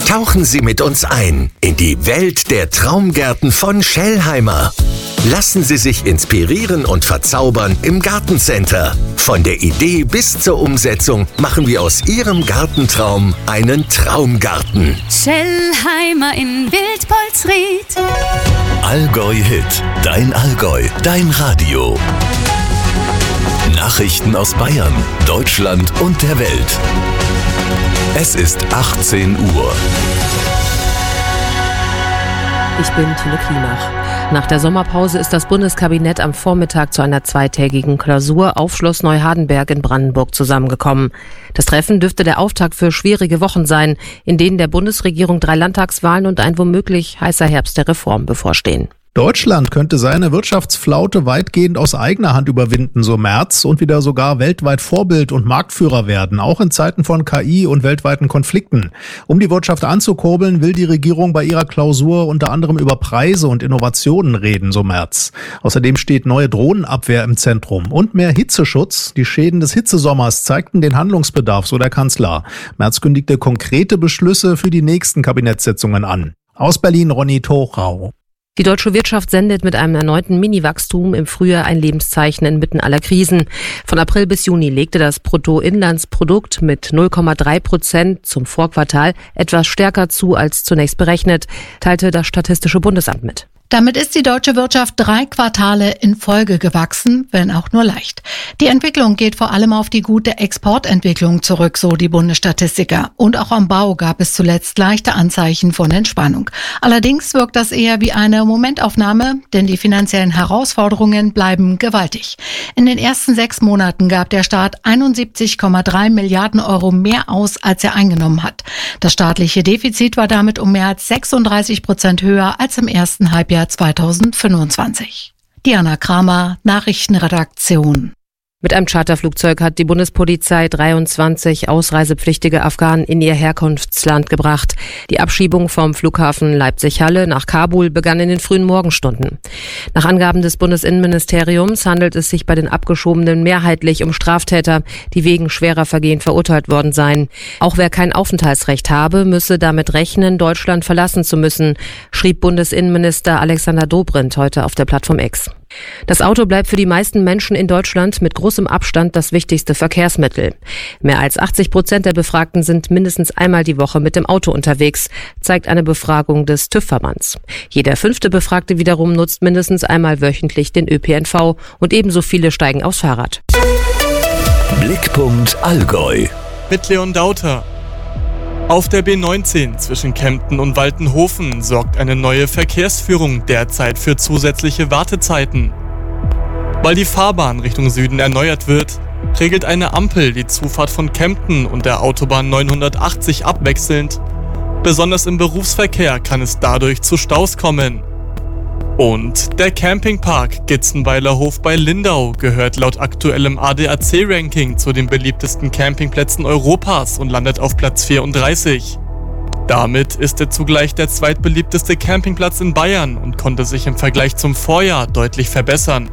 Tauchen Sie mit uns ein in die Welt der Traumgärten von Schellheimer. Lassen Sie sich inspirieren und verzaubern im Gartencenter. Von der Idee bis zur Umsetzung machen wir aus Ihrem Gartentraum einen Traumgarten. Schellheimer in Wildpolsried. Allgäu Hit, dein Allgäu, dein Radio. Nachrichten aus Bayern, Deutschland und der Welt. Es ist 18 Uhr. Ich bin Tine Klimach. Nach der Sommerpause ist das Bundeskabinett am Vormittag zu einer zweitägigen Klausur auf Schloss Neuhardenberg in Brandenburg zusammengekommen. Das Treffen dürfte der Auftakt für schwierige Wochen sein, in denen der Bundesregierung 3 Landtagswahlen und ein womöglich heißer Herbst der Reform bevorstehen. Deutschland könnte seine Wirtschaftsflaute weitgehend aus eigener Hand überwinden, so Merz, und wieder sogar weltweit Vorbild und Marktführer werden, auch in Zeiten von KI und weltweiten Konflikten. Um die Wirtschaft anzukurbeln, will die Regierung bei ihrer Klausur unter anderem über Preise und Innovationen reden, so Merz. Außerdem steht neue Drohnenabwehr im Zentrum und mehr Hitzeschutz. Die Schäden des Hitzesommers zeigten den Handlungsbedarf, so der Kanzler. Merz kündigte konkrete Beschlüsse für die nächsten Kabinettssitzungen an. Aus Berlin Ronny Tochau. Die deutsche Wirtschaft sendet mit einem erneuten Mini-Wachstum im Frühjahr ein Lebenszeichen inmitten aller Krisen. Von April bis Juni legte das Bruttoinlandsprodukt mit 0,3% zum Vorquartal etwas stärker zu als zunächst berechnet, teilte das Statistische Bundesamt mit. Damit ist die deutsche Wirtschaft 3 Quartale in Folge gewachsen, wenn auch nur leicht. Die Entwicklung geht vor allem auf die gute Exportentwicklung zurück, so die Bundesstatistiker. Und auch am Bau gab es zuletzt leichte Anzeichen von Entspannung. Allerdings wirkt das eher wie eine Momentaufnahme, denn die finanziellen Herausforderungen bleiben gewaltig. In den ersten 6 Monaten gab der Staat 71,3 Milliarden Euro mehr aus, als er eingenommen hat. Das staatliche Defizit war damit um mehr als 36% höher als im ersten Halbjahr 2025. Diana Kramer, Nachrichtenredaktion. Mit einem Charterflugzeug hat die Bundespolizei 23 ausreisepflichtige Afghanen in ihr Herkunftsland gebracht. Die Abschiebung vom Flughafen Leipzig-Halle nach Kabul begann in den frühen Morgenstunden. Nach Angaben des Bundesinnenministeriums handelt es sich bei den Abgeschobenen mehrheitlich um Straftäter, die wegen schwerer Vergehen verurteilt worden seien. Auch wer kein Aufenthaltsrecht habe, müsse damit rechnen, Deutschland verlassen zu müssen, schrieb Bundesinnenminister Alexander Dobrindt heute auf der Plattform X. Das Auto bleibt für die meisten Menschen in Deutschland mit großem Abstand das wichtigste Verkehrsmittel. Mehr als 80% der Befragten sind mindestens einmal die Woche mit dem Auto unterwegs, zeigt eine Befragung des TÜV-Verbands. Jeder 5. Befragte wiederum nutzt mindestens einmal wöchentlich den ÖPNV und ebenso viele steigen aufs Fahrrad. Blickpunkt Allgäu. Mit Leon Dauter. Auf der B19 zwischen Kempten und Waltenhofen sorgt eine neue Verkehrsführung derzeit für zusätzliche Wartezeiten. Weil die Fahrbahn Richtung Süden erneuert wird, regelt eine Ampel die Zufahrt von Kempten und der Autobahn 980 abwechselnd. Besonders im Berufsverkehr kann es dadurch zu Staus kommen. Und der Campingpark Gitzenweiler Hof bei Lindau gehört laut aktuellem ADAC-Ranking zu den beliebtesten Campingplätzen Europas und landet auf Platz 34. Damit ist er zugleich der zweitbeliebteste Campingplatz in Bayern und konnte sich im Vergleich zum Vorjahr deutlich verbessern.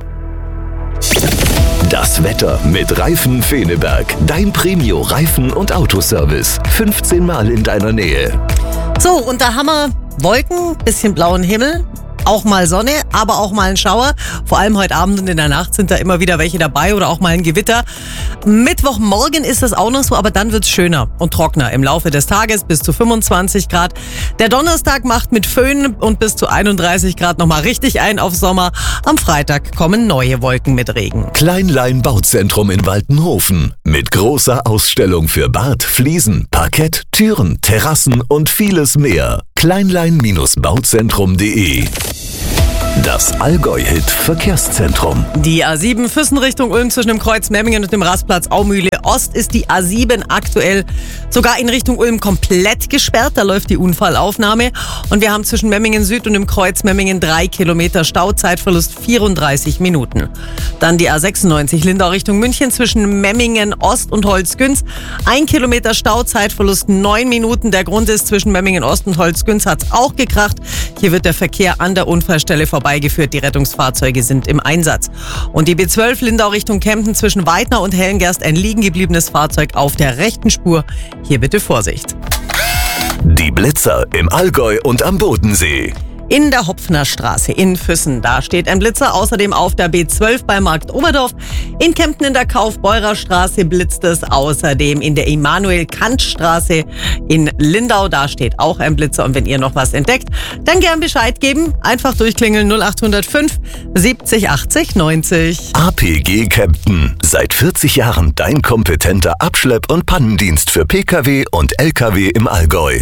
Das Wetter mit Reifen Feneberg. Dein Premio Reifen- und Autoservice. 15 Mal in deiner Nähe. So, und da haben wir Wolken, bisschen blauen Himmel. Auch mal Sonne, aber auch mal ein Schauer. Vor allem heute Abend und in der Nacht sind da immer wieder welche dabei oder auch mal ein Gewitter. Mittwochmorgen ist das auch noch so, aber dann wird's schöner und trockener im Laufe des Tages bis zu 25 Grad. Der Donnerstag macht mit Föhn und bis zu 31 Grad nochmal richtig ein auf Sommer. Am Freitag kommen neue Wolken mit Regen. Kleinlein Bauzentrum in Waltenhofen. Mit großer Ausstellung für Bad, Fliesen, Parkett, Türen, Terrassen und vieles mehr. Kleinlein-bauzentrum.de. Das Allgäu-Hit Verkehrszentrum. Die A7 Füssen Richtung Ulm zwischen dem Kreuz Memmingen und dem Rastplatz Aumühle Ost ist die A7 aktuell sogar in Richtung Ulm komplett gesperrt. Da läuft die Unfallaufnahme. Und wir haben zwischen Memmingen Süd und dem Kreuz Memmingen 3 Kilometer Stau, Zeitverlust 34 Minuten. Dann die A96 Lindau Richtung München zwischen Memmingen Ost und Holzgünz. 1 Kilometer Stau, Zeitverlust 9 Minuten. Der Grund ist, zwischen Memmingen Ost und Holzgünz hat es auch gekracht. Hier wird der Verkehr an der Unfallstelle vorbeigeführt. Die Rettungsfahrzeuge sind im Einsatz. Und die B12 Lindau Richtung Kempten zwischen Weidner und Hellengerst ein liegen gebliebenes Fahrzeug auf der rechten Spur. Hier bitte Vorsicht. Die Blitzer im Allgäu und am Bodensee. In der Hopfner Straße in Füssen, da steht ein Blitzer. Außerdem auf der B12 bei Markt Oberdorf. In Kempten in der Kaufbeurer Straße blitzt es. Außerdem in der Immanuel-Kant-Straße in Lindau, da steht auch ein Blitzer. Und wenn ihr noch was entdeckt, dann gern Bescheid geben. Einfach durchklingeln 0805 70 80 90. APG Kempten. Seit 40 Jahren dein kompetenter Abschlepp- und Pannendienst für Pkw und Lkw im Allgäu.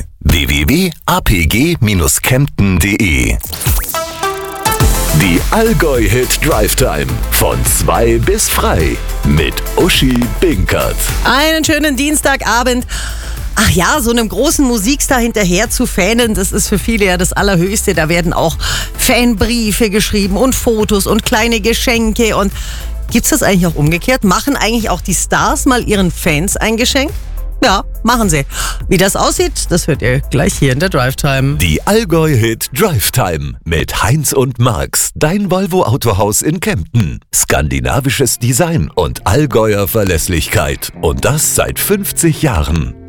www.apg-kempten.de. Die Allgäu-Hit Drive Time von 2 bis frei mit Uschi Binkert. Einen schönen Dienstagabend. Ach ja, so einem großen Musikstar hinterher zu fanen, das ist für viele ja das Allerhöchste. Da werden auch Fanbriefe geschrieben und Fotos und kleine Geschenke. Und gibt's das eigentlich auch umgekehrt? Machen eigentlich auch die Stars mal ihren Fans ein Geschenk? Ja, machen sie. Wie das aussieht, das hört ihr gleich hier in der Drive Time. Die Allgäu-Hit Drive Time mit Heinz und Marx, dein Volvo-Autohaus in Kempten. Skandinavisches Design und Allgäuer Verlässlichkeit. Und das seit 50 Jahren.